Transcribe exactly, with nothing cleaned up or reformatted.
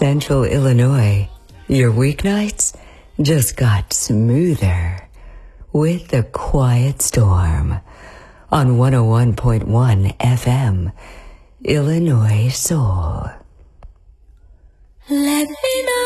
Central Illinois, your weeknights just got smoother with The Quiet Storm on one oh one point one F M, Illinois Soul. Let me know